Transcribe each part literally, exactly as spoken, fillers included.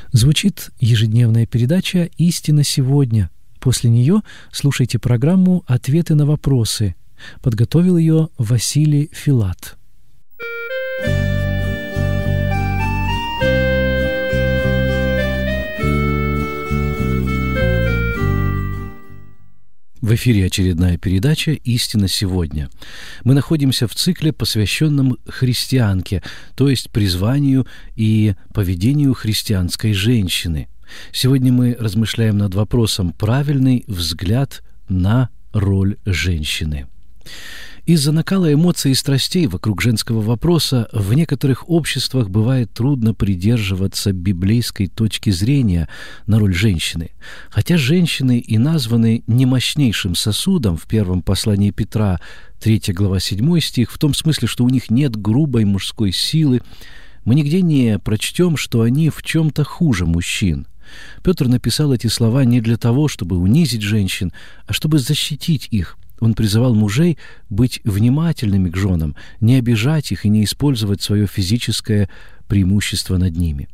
Звучит ежедневная передача «Истина сегодня». После нее слушайте программу «Ответы на вопросы». Подготовил ее Василий Филат. В эфире очередная передача «Истина сегодня». Мы находимся в цикле, посвященном христианке, то есть призванию и поведению христианской женщины. Сегодня мы размышляем над вопросом «Правильный взгляд на роль женщины». Из-за накала эмоций и страстей вокруг женского вопроса в некоторых обществах бывает трудно придерживаться библейской точки зрения на роль женщины. Хотя женщины и названы немощнейшим сосудом в первом послании Петра, третья глава, седьмой стих, в том смысле, что у них нет грубой мужской силы, мы нигде не прочтем, что они в чем-то хуже мужчин. Петр написал эти слова не для того, чтобы унизить женщин, а чтобы защитить их. Он призывал мужей быть внимательными к женам, не обижать их и не использовать свое физическое преимущество над ними.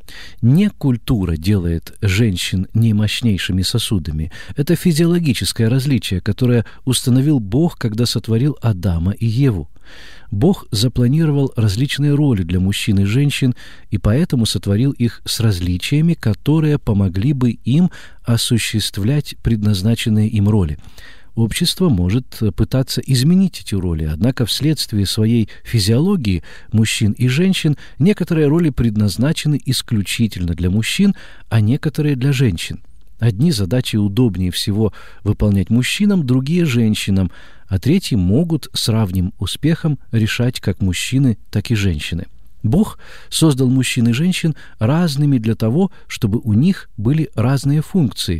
Не культура делает женщин немощнейшими сосудами. Это физиологическое различие, которое установил Бог, когда сотворил Адама и Еву. Бог запланировал различные роли для мужчин и женщин, и поэтому сотворил их с различиями, которые помогли бы им осуществлять предназначенные им роли. Общество может пытаться изменить эти роли, однако вследствие своей физиологии мужчин и женщин некоторые роли предназначены исключительно для мужчин, а некоторые для женщин. Одни задачи удобнее всего выполнять мужчинам, другие – женщинам, а третьи могут с равным успехом решать как мужчины, так и женщины. Бог создал мужчин и женщин разными для того, чтобы у них были разные функции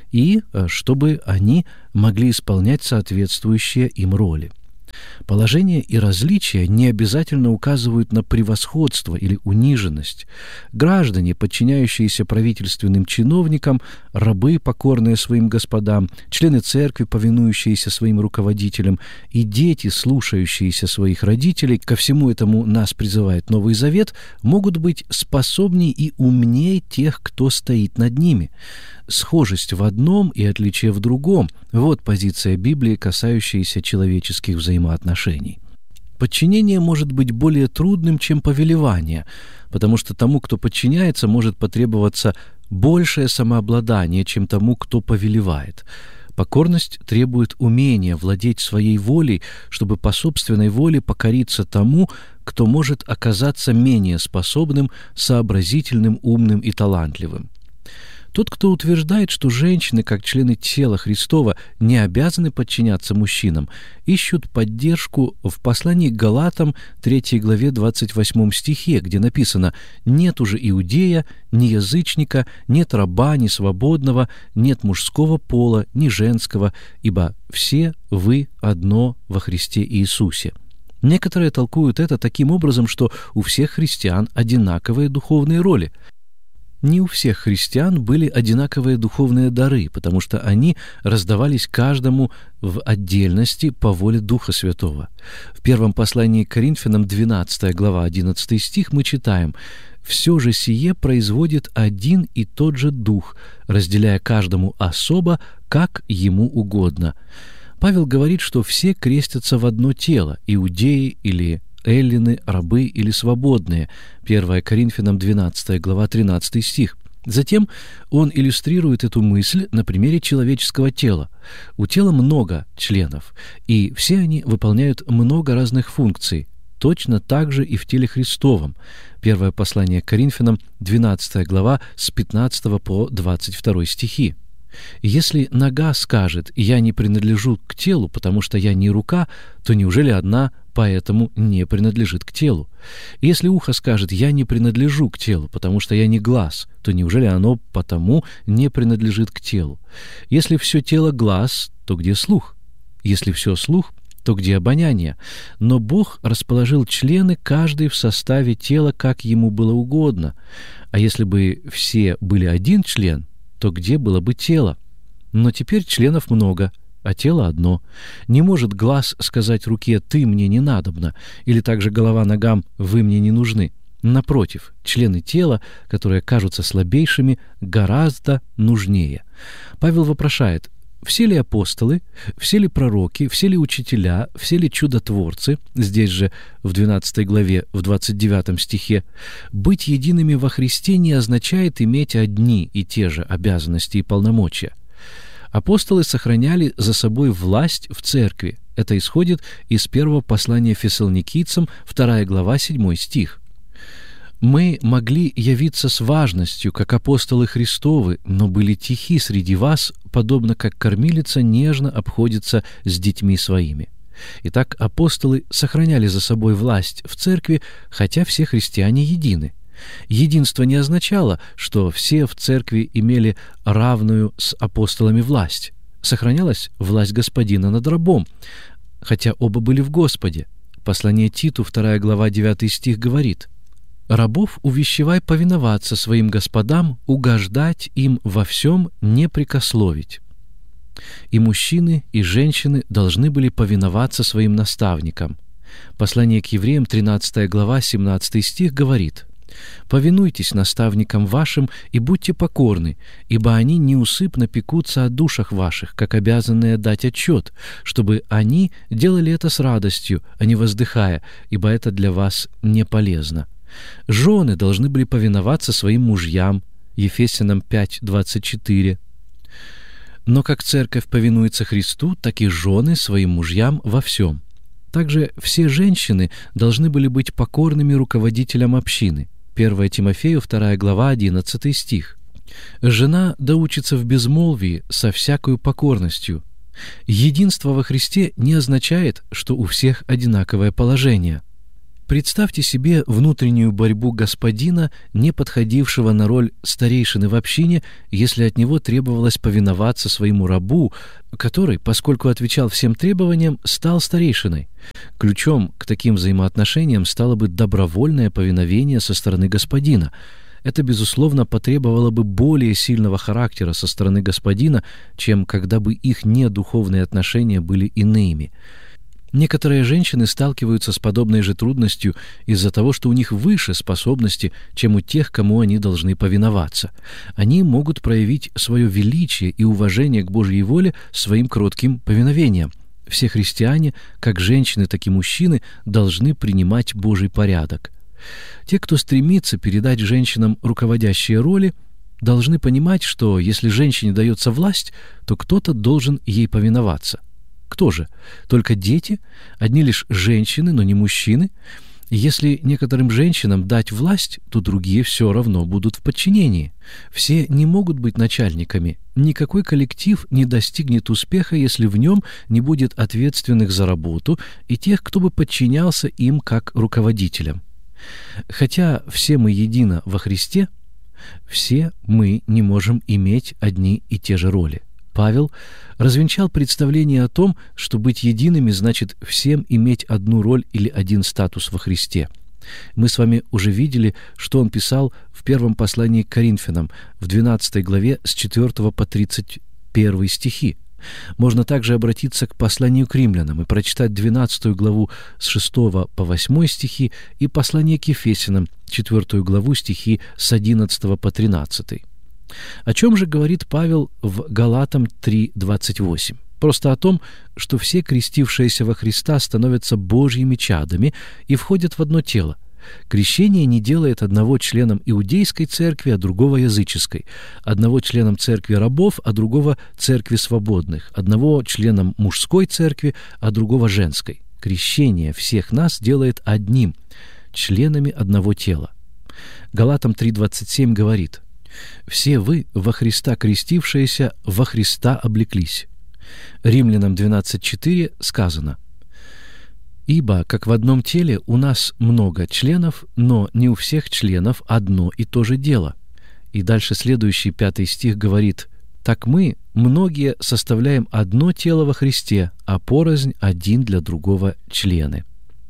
и чтобы они могли исполнять соответствующие им роли. Положение и различия не обязательно указывают на превосходство или униженность. Граждане, подчиняющиеся правительственным чиновникам, рабы, покорные своим господам, члены церкви, повинующиеся своим руководителям, и дети, слушающиеся своих родителей, ко всему этому нас призывает Новый Завет, могут быть способнее и умнее тех, кто стоит над ними. Схожесть в одном и отличие в другом – вот позиция Библии, касающаяся человеческих взаимоотношений. Подчинение может быть более трудным, чем повелевание, потому что тому, кто подчиняется, может потребоваться большее самообладание, чем тому, кто повелевает. Покорность требует умения владеть своей волей, чтобы по собственной воле покориться тому, кто может оказаться менее способным, сообразительным, умным и талантливым. Тот, кто утверждает, что женщины, как члены тела Христова, не обязаны подчиняться мужчинам, ищут поддержку в послании к Галатам, третьей главе, двадцать восьмом стихе, где написано: «Нет уже иудея, ни язычника, нет раба, ни свободного, нет мужского пола, ни женского, ибо все вы одно во Христе Иисусе». Некоторые толкуют это таким образом, что у всех христиан одинаковые духовные роли. Не у всех христиан были одинаковые духовные дары, потому что они раздавались каждому в отдельности по воле Духа Святого. В первом послании к Коринфянам, двенадцатая глава, одиннадцатый стих, мы читаем: «Все же сие производит один и тот же Дух, разделяя каждому особо, как ему угодно». Павел говорит, что все крестятся в одно тело, иудеи или эллины, рабы или свободные. первое Коринфянам, двенадцатая глава, тринадцатый стих. Затем он иллюстрирует эту мысль на примере человеческого тела. У тела много членов, и все они выполняют много разных функций. Точно так же и в теле Христовом. Первое послание к Коринфянам, двенадцатая глава, с пятнадцатого по двадцать второй стихи. Если нога скажет: «Я не принадлежу к телу, потому что я не рука», то неужели одна поэтому не принадлежит к телу? Если ухо скажет: «Я не принадлежу к телу, потому что я не глаз», то неужели оно потому не принадлежит к телу? Если все тело глаз, то где слух? Если все слух, то где обоняние? Но Бог расположил члены, каждый в составе тела, как ему было угодно. А если бы все были один член, то где было бы тело? Но теперь членов много, а тело одно. Не может глаз сказать руке: «Ты мне не надобна», или также голова ногам: «Вы мне не нужны». Напротив, члены тела, которые кажутся слабейшими, гораздо нужнее. Павел вопрошает: все ли апостолы, все ли пророки, все ли учителя, все ли чудотворцы, здесь же в двенадцатой главе, в двадцать девятом стихе, быть едиными во Христе не означает иметь одни и те же обязанности и полномочия. Апостолы сохраняли за собой власть в церкви. Это исходит из первого послания Фессалоникийцам, вторая глава, седьмой стих. «Мы могли явиться с важностью, как апостолы Христовы, но были тихи среди вас, подобно как кормилица нежно обходится с детьми своими». Итак, апостолы сохраняли за собой власть в церкви, хотя все христиане едины. Единство не означало, что все в церкви имели равную с апостолами власть. Сохранялась власть господина над рабом, хотя оба были в Господе. Послание Титу, вторая глава, девятый стих говорит: «Рабов увещевай повиноваться своим господам, угождать им во всем, не прекословить». И мужчины, и женщины должны были повиноваться своим наставникам. Послание к евреям, тринадцатая глава, семнадцатый стих говорит: «Повинуйтесь наставникам вашим и будьте покорны, ибо они неусыпно пекутся о душах ваших, как обязанные дать отчет, чтобы они делали это с радостью, а не воздыхая, ибо это для вас не полезно». Жены должны были повиноваться своим мужьям. Ефесянам пять двадцать четыре. Но как церковь повинуется Христу, так и жены своим мужьям во всем. Также все женщины должны были быть покорными руководителям общины. первое Тимофею, вторая глава, одиннадцатый стих. «Жена да учится в безмолвии со всякою покорностью». Единство во Христе не означает, что у всех одинаковое положение. Представьте себе внутреннюю борьбу господина, не подходившего на роль старейшины в общине, если от него требовалось повиноваться своему рабу, который, поскольку отвечал всем требованиям, стал старейшиной. Ключом к таким взаимоотношениям стало бы добровольное повиновение со стороны господина. Это, безусловно, потребовало бы более сильного характера со стороны господина, чем когда бы их недуховные отношения были иными. Некоторые женщины сталкиваются с подобной же трудностью из-за того, что у них выше способности, чем у тех, кому они должны повиноваться. Они могут проявить свое величие и уважение к Божьей воле своим кротким повиновением. Все христиане, как женщины, так и мужчины, должны принимать Божий порядок. Те, кто стремится передать женщинам руководящие роли, должны понимать, что если женщине дается власть, то кто-то должен ей повиноваться. Кто же? Только дети? Одни лишь женщины, но не мужчины? Если некоторым женщинам дать власть, то другие все равно будут в подчинении. Все не могут быть начальниками. Никакой коллектив не достигнет успеха, если в нем не будет ответственных за работу и тех, кто бы подчинялся им как руководителям. Хотя все мы едино во Христе, все мы не можем иметь одни и те же роли. Павел развенчал представление о том, что быть едиными значит всем иметь одну роль или один статус во Христе. Мы с вами уже видели, что он писал в первом послании к Коринфянам, в двенадцатой главе с четвёртого по тридцать первый стихи. Можно также обратиться к посланию к римлянам и прочитать двенадцатую главу с шестого по восьмой стихи и послание к Ефесянам, четвёртую главу, стихи с одиннадцатого по тринадцатый. О чем же говорит Павел в Галатам три двадцать восемь? Просто о том, что все крестившиеся во Христа становятся Божьими чадами и входят в одно тело. Крещение не делает одного членом иудейской церкви, а другого языческой, одного членом церкви рабов, а другого церкви свободных, одного членом мужской церкви, а другого женской. Крещение всех нас делает одним, членами одного тела. Галатам три двадцать семь говорит: «Все вы, во Христа крестившиеся, во Христа облеклись». Римлянам двенадцать четыре сказано: «Ибо, как в одном теле у нас много членов, но не у всех членов одно и то же дело». И дальше следующий пятый стих говорит: «Так мы, многие, составляем одно тело во Христе, а порознь один для другого члены».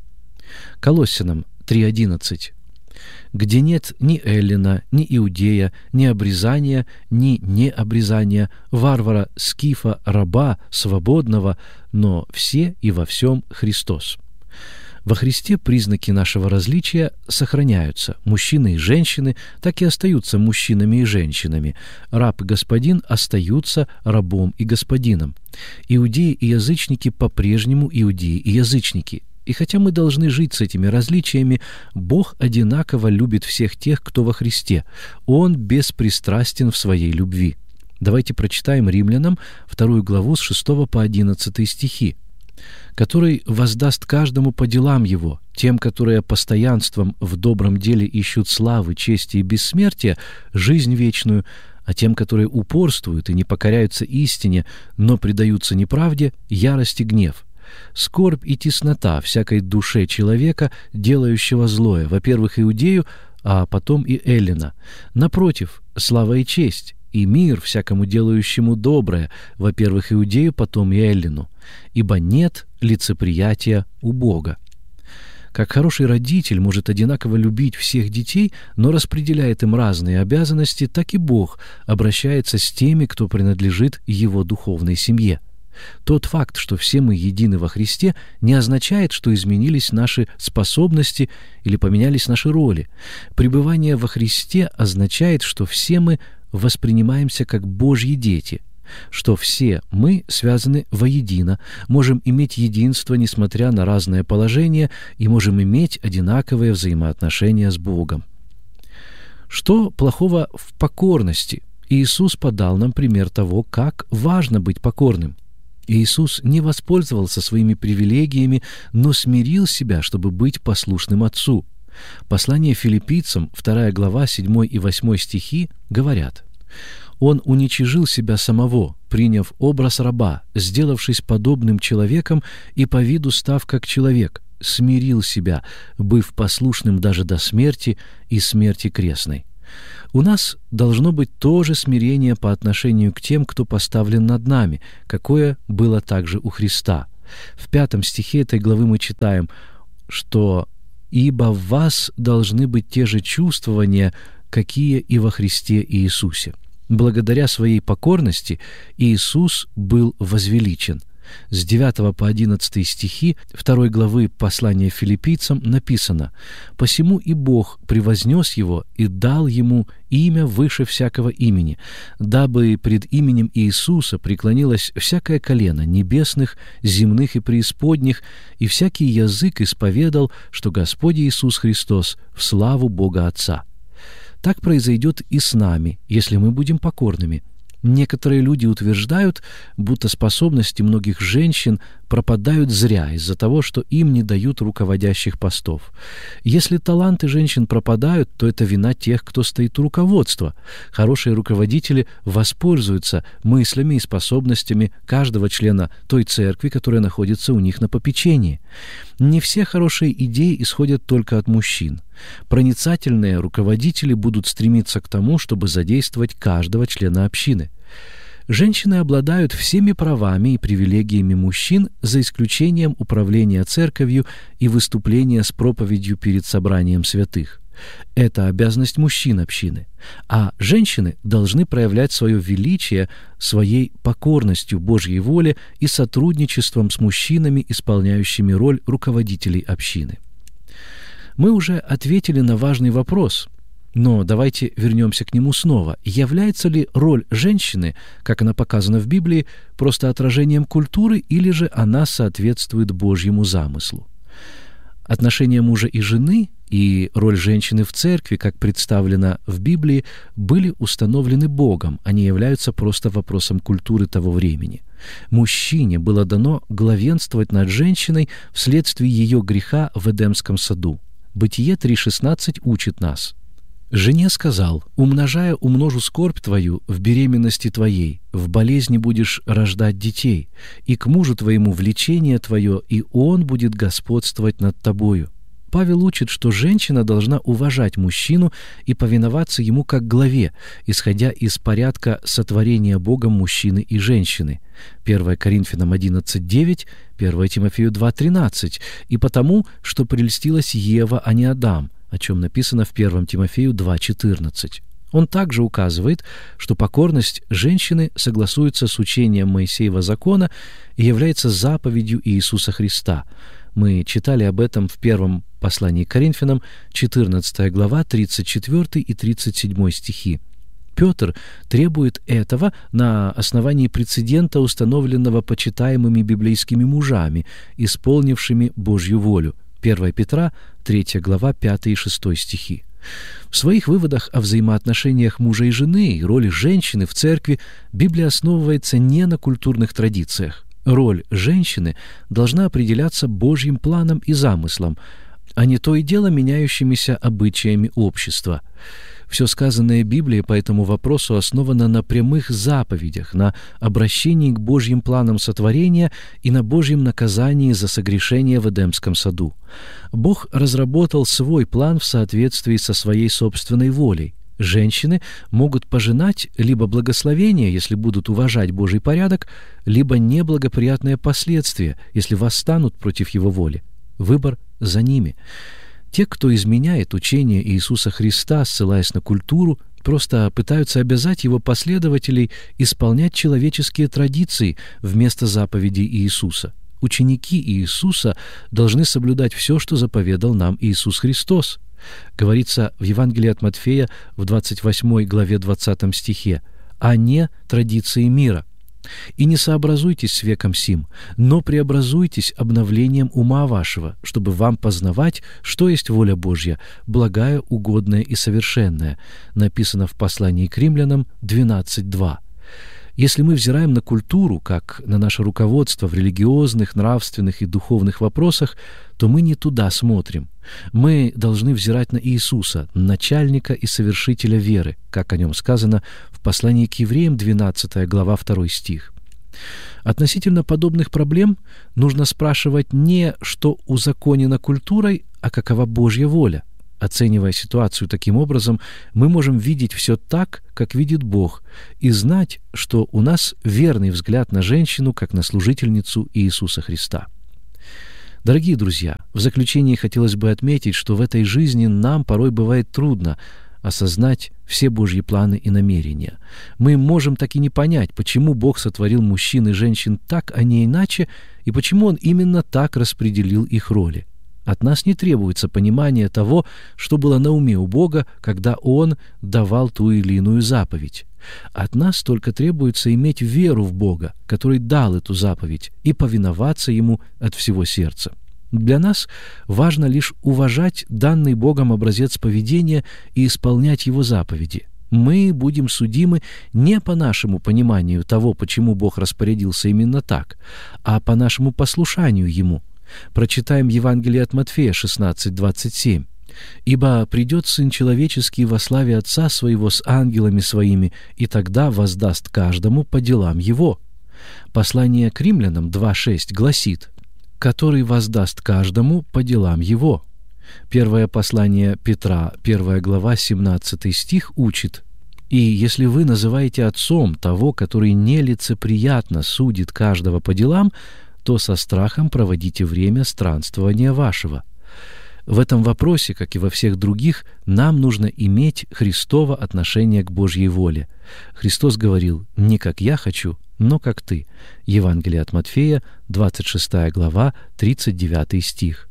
Колоссянам три одиннадцать: «Где нет ни эллина, ни иудея, ни обрезания, ни необрезания, варвара, скифа, раба, свободного, но все и во всем Христос». Во Христе признаки нашего различия сохраняются. Мужчины и женщины так и остаются мужчинами и женщинами. Раб и господин остаются рабом и господином. Иудеи и язычники по-прежнему иудеи и язычники. И хотя мы должны жить с этими различиями, Бог одинаково любит всех тех, кто во Христе. Он беспристрастен в своей любви. Давайте прочитаем Римлянам вторую главу с шестого по одиннадцатый стихи. «Который воздаст каждому по делам его, тем, которые постоянством в добром деле ищут славы, чести и бессмертия, жизнь вечную, а тем, которые упорствуют и не покоряются истине, но предаются неправде, ярость и гнев. Скорбь и теснота всякой душе человека, делающего злое, во-первых, иудею, а потом и эллина. Напротив, слава и честь, и мир всякому делающему доброе, во-первых, иудею, потом и эллину. Ибо нет лицеприятия у Бога». Как хороший родитель может одинаково любить всех детей, но распределяет им разные обязанности, так и Бог обращается с теми, кто принадлежит Его духовной семье. Тот факт, что все мы едины во Христе, не означает, что изменились наши способности или поменялись наши роли. Пребывание во Христе означает, что все мы воспринимаемся как Божьи дети, что все мы связаны воедино, можем иметь единство, несмотря на разное положение, и можем иметь одинаковые взаимоотношения с Богом. Что плохого в покорности? Иисус подал нам пример того, как важно быть покорным. Иисус не воспользовался своими привилегиями, но смирил себя, чтобы быть послушным Отцу. Послание Филиппийцам, вторая глава, седьмой и восьмой стихи, говорят: «Он уничижил себя самого, приняв образ раба, сделавшись подобным человеком и по виду став как человек, смирил себя, быв послушным даже до смерти и смерти крестной». У нас должно быть то же смирение по отношению к тем, кто поставлен над нами, какое было также у Христа. В пятом стихе этой главы мы читаем, что «Ибо в вас должны быть те же чувствования, какие и во Христе Иисусе». Благодаря своей покорности Иисус был возвеличен. С девятого по одиннадцатый стихи второй главы послания Филиппийцам написано: «Посему и Бог превознес его и дал ему имя выше всякого имени, дабы пред именем Иисуса преклонилось всякое колено небесных, земных и преисподних, и всякий язык исповедал, что Господь Иисус Христос в славу Бога Отца». Так произойдет и с нами, если мы будем покорными. Некоторые люди утверждают, будто способности многих женщин пропадают зря из-за того, что им не дают руководящих постов. Если таланты женщин пропадают, то это вина тех, кто стоит у руководства. Хорошие руководители воспользуются мыслями и способностями каждого члена той церкви, которая находится у них на попечении. Не все хорошие идеи исходят только от мужчин. Проницательные руководители будут стремиться к тому, чтобы задействовать каждого члена общины. Женщины обладают всеми правами и привилегиями мужчин, за исключением управления церковью и выступления с проповедью перед собранием святых. Это обязанность мужчин общины, а женщины должны проявлять свое величие своей покорностью Божьей воле и сотрудничеством с мужчинами, исполняющими роль руководителей общины. Мы уже ответили на важный вопрос, но давайте вернемся к нему снова. Является ли роль женщины, как она показана в Библии, просто отражением культуры, или же она соответствует Божьему замыслу? Отношения мужа и жены и роль женщины в церкви, как представлена в Библии, были установлены Богом, они являются просто вопросом культуры того времени. Мужчине было дано главенствовать над женщиной вследствие ее греха в Эдемском саду. Бытие три шестнадцать учит нас: «Жене сказал: умножая умножу скорбь твою в беременности твоей, в болезни будешь рождать детей, и к мужу твоему влечение твое, и он будет господствовать над тобою». Павел учит, что женщина должна уважать мужчину и повиноваться ему как главе, исходя из порядка сотворения Богом мужчины и женщины. первое Коринфянам одиннадцать девять, первое Тимофею два тринадцать, и потому, что прельстилась Ева, а не Адам, о чем написано в первое Тимофею два четырнадцать. Он также указывает, что покорность женщины согласуется с учением Моисеева закона и является заповедью Иисуса Христа. Мы читали об этом в первом послании к Коринфянам, четырнадцатая глава, тридцать четвёртый и тридцать седьмой стихи. Петр требует этого на основании прецедента, установленного почитаемыми библейскими мужами, исполнившими Божью волю. первое Петра, третья глава, пятый и шестой стихи. В своих выводах о взаимоотношениях мужа и жены и роли женщины в церкви Библия основывается не на культурных традициях. Роль женщины должна определяться Божьим планом и замыслом, а не то и дело меняющимися обычаями общества. Все сказанное Библией по этому вопросу основано на прямых заповедях, на обращении к Божьим планам сотворения и на Божьем наказании за согрешение в Эдемском саду. Бог разработал свой план в соответствии со своей собственной волей. Женщины могут пожинать либо благословение, если будут уважать Божий порядок, либо неблагоприятные последствия, если восстанут против Его воли. Выбор за ними. Те, кто изменяет учение Иисуса Христа, ссылаясь на культуру, просто пытаются обязать Его последователей исполнять человеческие традиции вместо заповедей Иисуса. Ученики Иисуса должны соблюдать все, что заповедал нам Иисус Христос. Говорится в Евангелии от Матфея в двадцать восьмой главе двадцатом стихе, а не традиции мира. «И не сообразуйтесь с веком сим, но преобразуйтесь обновлением ума вашего, чтобы вам познавать, что есть воля Божья, благая, угодная и совершенная», написано в послании к Римлянам двенадцать два. Если мы взираем на культуру, как на наше руководство в религиозных, нравственных и духовных вопросах, то мы не туда смотрим. Мы должны взирать на Иисуса, начальника и совершителя веры, как о нем сказано в послании к евреям, двенадцатая глава, второй стих. Относительно подобных проблем нужно спрашивать не, что узаконено культурой, а какова Божья воля. Оценивая ситуацию таким образом, мы можем видеть все так, как видит Бог, и знать, что у нас верный взгляд на женщину, как на служительницу Иисуса Христа. Дорогие друзья, в заключении хотелось бы отметить, что в этой жизни нам порой бывает трудно осознать все Божьи планы и намерения. Мы можем так и не понять, почему Бог сотворил мужчин и женщин так, а не иначе, и почему Он именно так распределил их роли. От нас не требуется понимание того, что было на уме у Бога, когда Он давал ту или иную заповедь. От нас только требуется иметь веру в Бога, который дал эту заповедь, и повиноваться Ему от всего сердца. Для нас важно лишь уважать данный Богом образец поведения и исполнять Его заповеди. Мы будем судимы не по нашему пониманию того, почему Бог распорядился именно так, а по нашему послушанию Ему. Прочитаем Евангелие от Матфея шестнадцать двадцать семь. «Ибо придет Сын Человеческий во славе Отца Своего с ангелами Своими, и тогда воздаст каждому по делам Его». Послание к Римлянам два шесть гласит: «Который воздаст каждому по делам Его». Первое послание Петра, первая глава, семнадцатый стих учит: «И если вы называете отцом того, который нелицеприятно судит каждого по делам, то со страхом проводите время странствования вашего». В этом вопросе, как и во всех других, нам нужно иметь Христово отношение к Божьей воле. Христос говорил: «Не как я хочу, но как ты». Евангелие от Матфея, двадцать шестая глава, тридцать девятый стих.